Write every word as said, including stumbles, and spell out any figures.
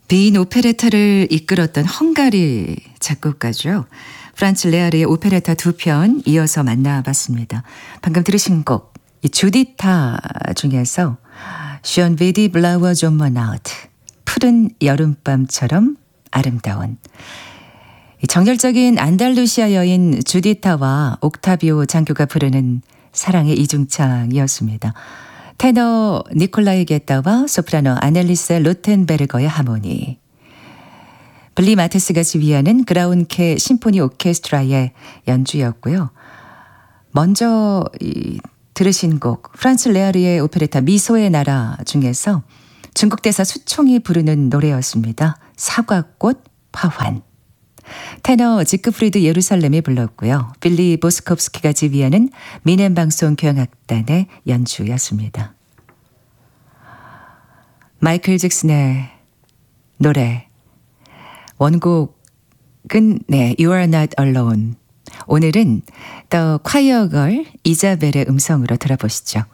빈 오페레타를 이끌었던 헝가리 작곡가죠. 프란츠 레아르의 오페레타 두 편 이어서 만나봤습니다. 방금 들으신 곡, 이 주디타 중에서 션 비디 블라워 좀머 나우트, 푸른 여름밤처럼 아름다운. 정열적인 안달루시아 여인 주디타와 옥타비오 장교가 부르는 사랑의 이중창이었습니다. 테너 니콜라이 게타와 소프라노 아넬리세 로텐베르거의 하모니, 블리 마테스가 지휘하는 그라운케 심포니 오케스트라의 연주였고요. 먼저 이, 들으신 곡 프란츠 레아르의 오페레타 미소의 나라 중에서 중국 대사 수총이 부르는 노래였습니다. 사과꽃 파환. 테너 지크프리드 예루살렘이 불렀고요. 빌리 보스콥스키가 지휘하는 미넨방송 교향악단의 연주였습니다. 마이클 잭슨의 노래, 원곡은 네, You are not alone. 오늘은 더 콰이어 걸 이자벨의 음성으로 들어보시죠.